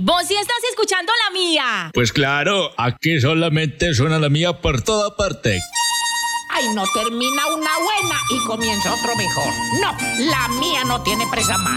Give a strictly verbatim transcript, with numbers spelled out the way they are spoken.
Vos sí estás escuchando la mía. Pues claro, aquí solamente suena la mía por toda parte. Ay, no termina una buena y comienza otro mejor. No, la mía no tiene presa mala.